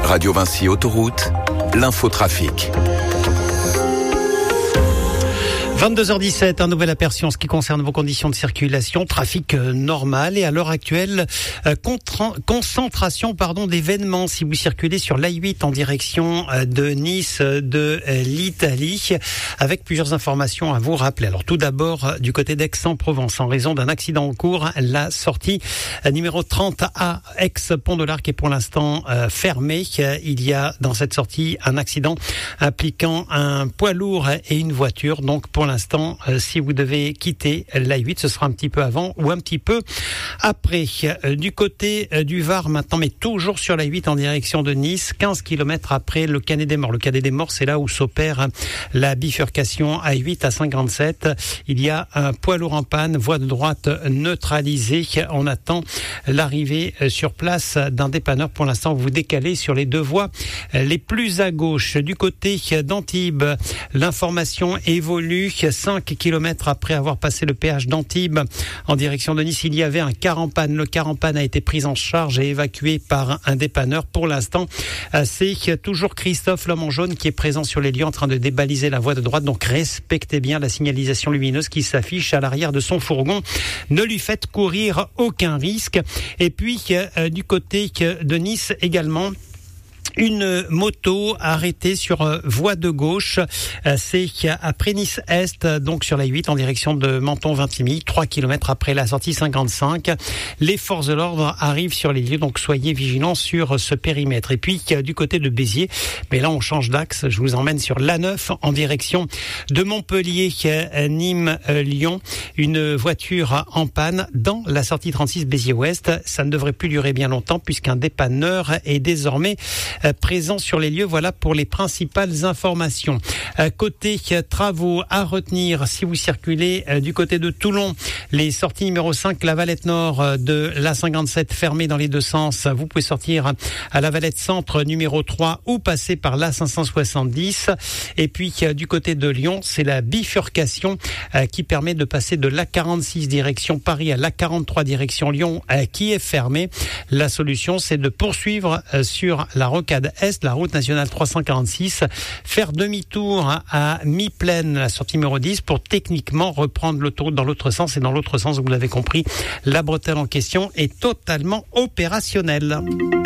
Radio Vinci Autoroute, l'infotrafic. 22h17, un nouvel aperçu en ce qui concerne vos conditions de circulation, trafic normal et à l'heure actuelle, concentration d'événements si vous circulez sur l'A8 en direction de Nice, de l'Italie, avec plusieurs informations à vous rappeler. Alors tout d'abord, du côté d'Aix-en-Provence, en raison d'un accident en cours, la sortie numéro 30 à Aix-Pont de l'Arc est pour l'instant fermée. Il y a dans cette sortie un accident impliquant un poids lourd et une voiture, donc pour l'instant, si vous devez quitter l'A8, ce sera un petit peu avant ou un petit peu après. Du côté du Var maintenant, mais toujours sur l'A8 en direction de Nice, 15 km après le Canet des Morts. Le Canet des Morts, c'est là où s'opère la bifurcation A8 à 57. Il y a un poids lourd en panne, voie de droite neutralisée. On attend l'arrivée sur place d'un dépanneur. Pour l'instant, vous décalez sur les deux voies les plus à gauche. Du côté d'Antibes, l'information évolue. 5 km après avoir passé le péage d'Antibes en direction de Nice, il y avait un car en panne. Le car en panne a été pris en charge et évacué par un dépanneur. Pour l'instant, c'est toujours Christophe, l'homme en jaune, qui est présent sur les lieux en train de débaliser la voie de droite. Donc respectez bien la signalisation lumineuse qui s'affiche à l'arrière de son fourgon. Ne lui faites courir aucun risque. Et puis, du côté de Nice également, une moto arrêtée sur voie de gauche, c'est après Nice-Est, donc sur la 8 en direction de Menton-Vintimille, 3 km après la sortie 55. Les forces de l'ordre arrivent sur les lieux, donc soyez vigilants sur ce périmètre. Et puis du côté de Béziers, mais là on change d'axe, je vous emmène sur l'A9 en direction de Montpellier, Nîmes, Lyon. Une voiture en panne dans la sortie 36 Béziers-Ouest. Ça ne devrait plus durer bien longtemps puisqu'un dépanneur est désormais présent sur les lieux. Voilà pour les principales informations. Côté travaux à retenir, si vous circulez du côté de Toulon, les sorties numéro 5, la Valette Nord de l'A57 fermée dans les deux sens. Vous pouvez sortir à la Valette Centre numéro 3 ou passer par l'A570. Et puis du côté de Lyon, c'est la bifurcation qui permet de passer de l'A46 direction Paris à l'A43 direction Lyon qui est fermée. La solution, c'est de poursuivre sur la rocade Est, la route nationale 346, faire demi-tour à mi-plaine, la sortie numéro 10, pour techniquement reprendre l'autoroute dans l'autre sens. Et dans l'autre sens, vous l'avez compris, la bretelle en question est totalement opérationnelle.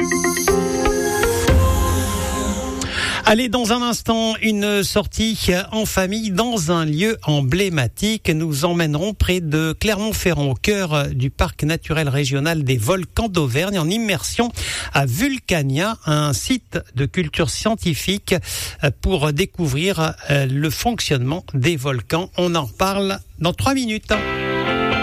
Allez, dans un instant, une sortie en famille dans un lieu emblématique. Nous emmènerons près de Clermont-Ferrand, au cœur du parc naturel régional des volcans d'Auvergne, en immersion à Vulcania, un site de culture scientifique pour découvrir le fonctionnement des volcans. On en reparle dans 3 minutes.